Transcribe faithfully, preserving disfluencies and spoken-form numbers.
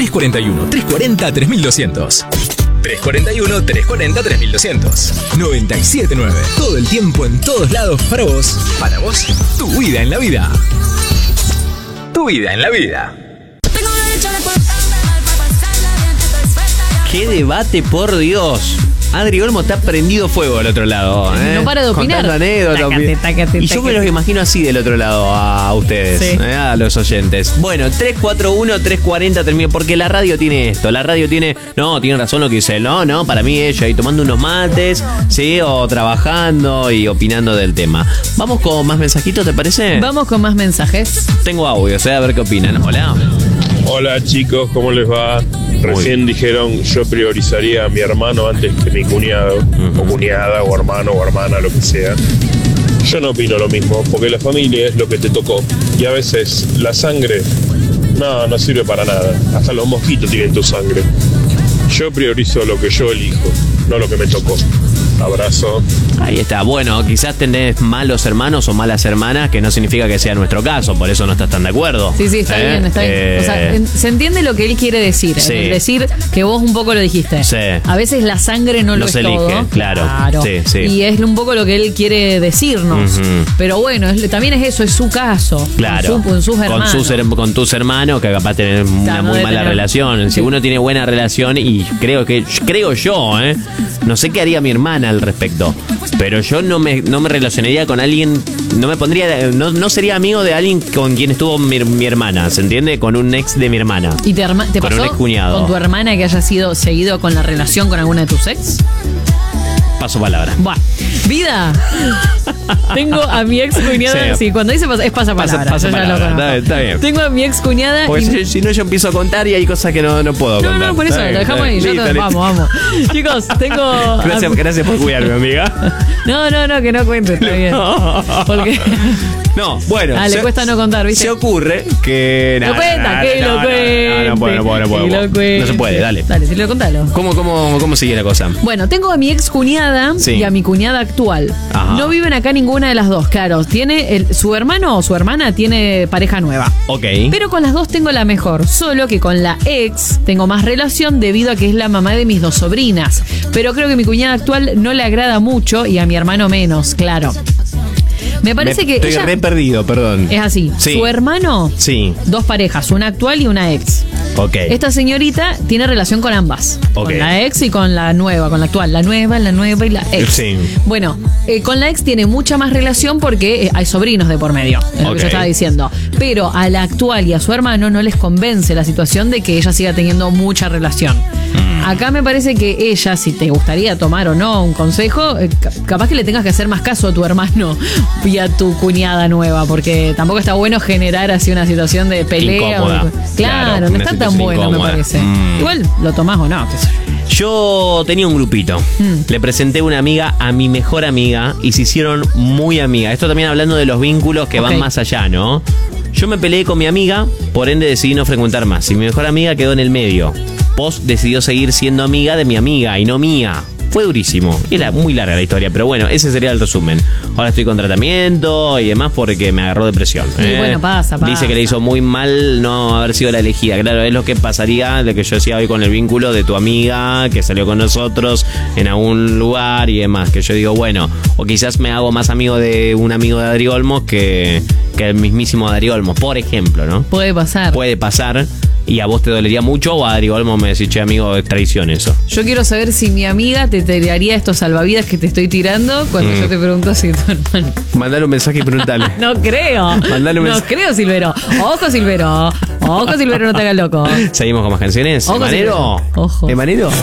tres cuarenta y uno, tres cuarenta, tres mil doscientos. tres cuarenta y uno, tres cuarenta, tres mil doscientos. noventa y siete punto nueve. Todo el tiempo, en todos lados, para vos. Para vos, tu vida en la vida. Tu vida en la vida. ¡Qué debate, por Dios! Adri Olmo está prendido fuego al otro lado, ¿eh? No para de opinar. Contando anécdotas. Tácate, tácate, y yo me los imagino así del otro lado a ustedes, Sí. ¿eh? A los oyentes. Bueno, tres cuatro uno, tres cuarenta termina, porque la radio tiene esto. La radio tiene, no, tiene razón lo que dice. No, no, para mí ella ahí tomando unos mates, ¿sí? O trabajando y opinando del tema. Vamos con más mensajitos, ¿te parece? Vamos con más mensajes. Tengo audio, ¿eh? A ver qué opinan. Hola. Hola chicos, ¿cómo les va? Recién dijeron yo priorizaría a mi hermano antes que mi cuñado, uh-huh. o cuñada, o hermano, o hermana, lo que sea. Yo no opino lo mismo, porque la familia es lo que te tocó. Y a veces la sangre, no, no sirve para nada. Hasta los mosquitos tienen tu sangre. Yo priorizo lo que yo elijo, no lo que me tocó. Abrazo. Ahí está. Bueno, quizás tenés malos hermanos o malas hermanas, que no significa que sea nuestro caso, por eso no estás tan de acuerdo. Sí, sí, está ¿Eh? bien, está eh... bien. O sea, en, se entiende lo que él quiere decir. Sí. Es decir, que vos un poco lo dijiste. Sí. A veces la sangre no, No lo se es elige, todo. claro. Claro. Sí, sí. Y es un poco lo que él quiere decirnos. Uh-huh. Pero bueno, es, también es eso, es su caso. Claro. Con, su, con sus hermanos. Con, sus, con tus hermanos, que capaz tenés una Claro, no muy debe mala tener... relación. Si Sí. uno tiene buena relación, y creo que creo yo, ¿eh? No sé qué haría mi hermana al respecto. Pero yo no me, no me relacionaría con alguien, no me pondría, no, no sería amigo de alguien con quien estuvo mi, mi hermana, ¿se entiende? Con un ex de mi hermana. ¿Y te, herma- te con pasó un ex cuñado. con tu hermana que haya sido seguido con la relación con alguna de tus ex? Paso palabra. Buah. Vida. Tengo a mi ex cuñada. Sí, Sí. cuando dice pasa, es pasapalabra. Pasa- Yo ya lo pasapalabra. conozco. Está bien, está bien. Tengo a mi ex cuñada. Porque y... si, si no, yo empiezo a contar y hay cosas que no, no puedo No, contar. no, por eso, Está bien, lo dejamos está ahí. bien. Yo Listo, te- listo. vamos, vamos. Chicos, tengo. Gracias, a- gracias por cuidarme, amiga. No, no, no, que no cuente, está bien. Porque. No, bueno. Ah, le se, cuesta no contar, ¿viste? Se ocurre que. Lo cuenta, que lo cuente. No, no, puedo, no puedo, no puedo. Que lo cuente. No se puede, dale. Dale, si lo contalo. ¿Cómo, cómo, cómo sigue la cosa? Bueno, tengo a mi ex cuñada Sí. y a mi cuñada actual. Ajá. No viven acá ninguna de las dos, claro. Tiene el, su hermano o su hermana tiene pareja nueva. Ok. Pero con las dos tengo la mejor, solo que con la ex tengo más relación debido a que es la mamá de mis dos sobrinas. Pero creo que mi cuñada actual no le agrada mucho y a mi hermano menos, claro. Me parece Me- que Estoy ella re perdido, perdón. es así. Sí. Su hermano, Sí. dos parejas, una actual y una ex. Ok. Esta señorita tiene relación con ambas. Ok. Con la ex y con la nueva, con la actual. La nueva, la nueva y la ex. Sí. Bueno, eh, con la ex tiene mucha más relación porque eh, hay sobrinos de por medio. Es lo Ok. que yo estaba diciendo. Pero a la actual y a su hermano no les convence la situación de que ella siga teniendo mucha relación. Mm. Acá me parece que ella, si te gustaría tomar o no un consejo, eh, ca- capaz que le tengas que hacer más caso a tu hermano y a tu cuñada nueva, porque tampoco está bueno generar así una situación de pelea. Incómoda. o- Claro, Claro, no una está tan situación bueno, incómoda. me parece. Mm. Igual lo tomás o no, qué sé yo. Yo tenía un grupito. Mm. Le presenté una amiga a mi mejor amiga y se hicieron muy amigas. Esto también hablando de los vínculos que Ok. van más allá, ¿no? Yo me peleé con mi amiga, por ende decidí no frecuentar más. Y mi mejor amiga quedó en el medio. Post decidió seguir siendo amiga de mi amiga y no mía. Fue durísimo. Era muy larga la historia, pero bueno, ese sería el resumen. Ahora estoy con tratamiento y demás porque me agarró depresión. Y bueno, pasa, pasa. Dice que le hizo muy mal no haber sido la elegida. Claro, es lo que pasaría, lo que yo decía hoy con el vínculo de tu amiga que salió con nosotros en algún lugar y demás. Que yo digo, bueno, o quizás me hago más amigo de un amigo de Adri Olmos que, que el mismísimo Adri Olmos, por ejemplo, ¿no? Puede pasar. Puede pasar. ¿Y a vos te dolería mucho o a Adri Olmos me decís, che, amigo, es traición eso? Yo quiero saber si mi amiga te tiraría estos salvavidas que te estoy tirando cuando Mm. yo te pregunto si tu hermano. Mandale un mensaje y preguntale. No creo. Mandale un no mensaje. creo, Silvero. Ojo, Silvero. Ojo, Silvero, no te hagas loco. Seguimos con más canciones. Ojo, ¿Emanero? Silvero. Ojo. ¿Emanero?